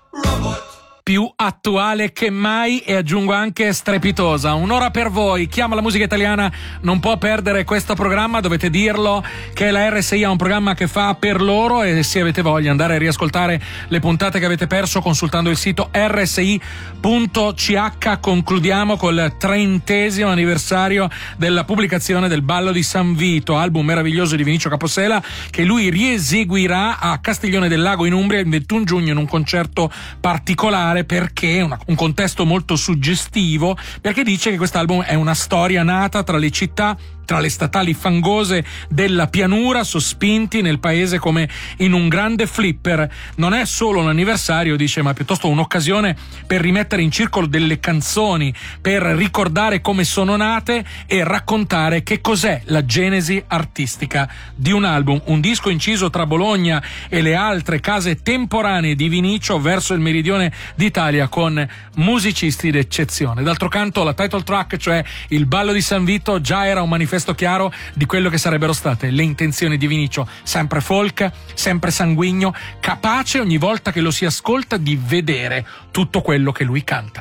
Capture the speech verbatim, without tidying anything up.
Più attuale che mai e aggiungo anche strepitosa. Un'ora per voi. Chi ama la musica italiana non può perdere questo programma, dovete dirlo che la R S I ha un programma che fa per loro, e se avete voglia andare a riascoltare le puntate che avete perso consultando il sito R S I punto C H. Concludiamo col trentesimo anniversario della pubblicazione del Ballo di San Vito, album meraviglioso di Vinicio Capossela, che lui rieseguirà a Castiglione del Lago in Umbria il ventuno giugno in un concerto particolare, perché è una, un contesto molto suggestivo, perché dice che quest'album è una storia nata tra le città, tra le statali fangose della pianura, sospinti nel paese come in un grande flipper. Non è solo un anniversario, dice, ma piuttosto un'occasione per rimettere in circolo delle canzoni, per ricordare come sono nate e raccontare che cos'è la genesi artistica di un album, un disco inciso tra Bologna e le altre case temporanee di Vinicio verso il meridione d'Italia, con musicisti d'eccezione. D'altro canto la title track, cioè il Ballo di San Vito, già era un manifesto chiaro di quello che sarebbero state le intenzioni di Vinicio, sempre folk, sempre sanguigno, capace ogni volta che lo si ascolta di vedere tutto quello che lui canta.